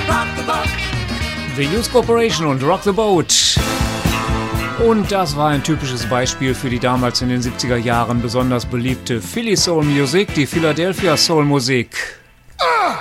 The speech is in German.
The Youth Corporation und Rock the Boat. Und das war ein typisches Beispiel für die damals in den 70er Jahren besonders beliebte Philly Soul Music, die Philadelphia Soul Musik.